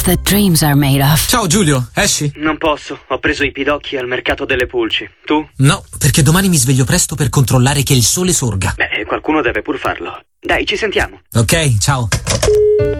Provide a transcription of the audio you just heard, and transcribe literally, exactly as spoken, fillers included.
that dreams are made of. Ciao Giulio, esci? Non posso, ho preso i pidocchi al mercato delle pulci. Tu? No, perché domani mi sveglio presto per controllare che il sole sorga. Beh, qualcuno deve pur farlo. Dai, ci sentiamo. Ok, ciao.